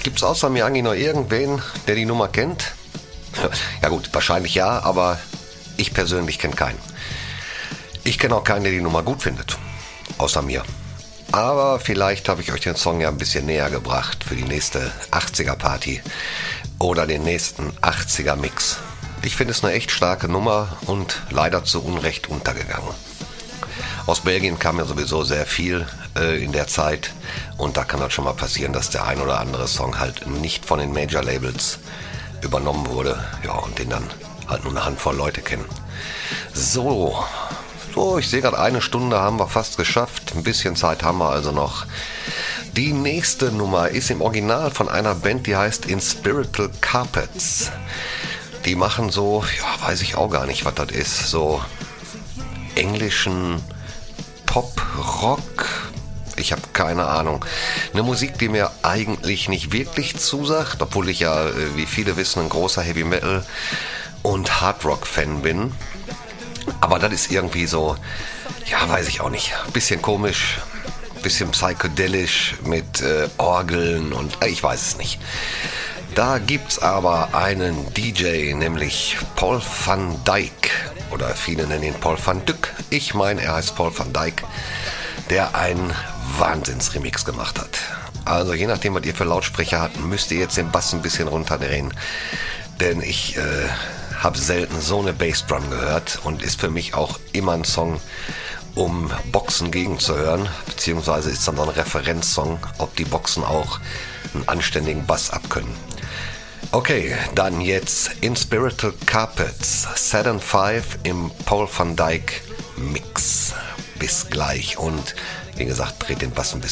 Gibt's außer mir eigentlich noch irgendwen, der die Nummer kennt? Ja gut, wahrscheinlich ja, aber ich persönlich kenne keinen. Ich kenne auch keinen, der die Nummer gut findet. Außer mir. Aber vielleicht habe ich euch den Song ja ein bisschen näher gebracht für die nächste 80er-Party oder den nächsten 80er-Mix. Ich finde es eine echt starke Nummer und leider zu Unrecht untergegangen. Aus Belgien kam ja sowieso sehr viel in der Zeit und da kann das schon mal passieren, dass der ein oder andere Song halt nicht von den Major-Labels übernommen wurde, ja, und den dann halt nur eine Handvoll Leute kennen. So, ich sehe gerade, eine Stunde haben wir fast geschafft. Ein bisschen Zeit haben wir also noch. Die nächste Nummer ist im Original von einer Band, die heißt Inspirital Carpets. Die machen so, ja, weiß ich auch gar nicht, was das ist, so englischen Pop-Rock. Ich habe keine Ahnung. Eine Musik, die mir eigentlich nicht wirklich zusagt, obwohl ich ja, wie viele wissen, ein großer Heavy-Metal- und Hard-Rock-Fan bin. Aber das ist irgendwie so, ja, weiß ich auch nicht, bisschen komisch, bisschen psychedelisch mit Orgeln und ich weiß es nicht. Da gibt's aber einen DJ, nämlich Paul van Dyk, oder viele nennen ihn Paul van Dyk. Ich meine, er heißt Paul van Dyk, der einen Wahnsinnsremix gemacht hat. Also je nachdem, was ihr für Lautsprecher habt, müsst ihr jetzt den Bass ein bisschen runterdrehen, denn ich habe selten so eine Bassdrum gehört und ist für mich auch immer ein Song, um Boxen gegenzuhören, beziehungsweise ist dann so ein Referenzsong, ob die Boxen auch einen anständigen Bass abkönnen. Okay, dann jetzt Inspirital Carpets, Saturn 5 im Paul van Dyk Mix. Bis gleich und wie gesagt, dreht den Bass ein bisschen